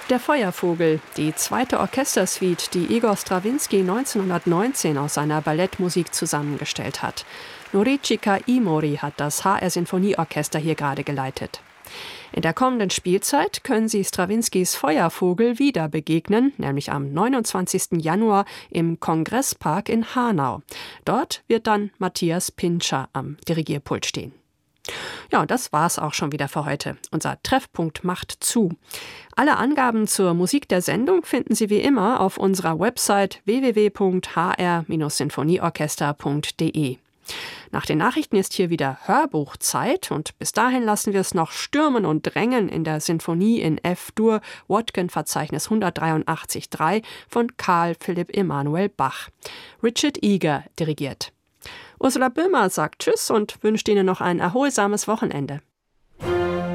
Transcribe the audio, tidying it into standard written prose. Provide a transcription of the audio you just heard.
Der Feuervogel, die zweite Orchestersuite, die Igor Strawinski 1919 aus seiner Ballettmusik zusammengestellt hat. Norichika Imori hat das HR-Sinfonieorchester hier gerade geleitet. In der kommenden Spielzeit können Sie Strawinskys Feuervogel wieder begegnen, nämlich am 29. Januar im Kongresspark in Hanau. Dort wird dann Matthias Pintscher am Dirigierpult stehen. Ja, und das war's auch schon wieder für heute. Unser Treffpunkt macht zu. Alle Angaben zur Musik der Sendung finden Sie wie immer auf unserer Website www.hr-sinfonieorchester.de. Nach den Nachrichten ist hier wieder Hörbuchzeit und bis dahin lassen wir es noch stürmen und drängen in der Sinfonie in F-Dur, Wodken-Verzeichnis 183.3 von Karl Philipp Emanuel Bach. Richard Eager dirigiert. Ursula Böhmer sagt Tschüss und wünscht Ihnen noch ein erholsames Wochenende.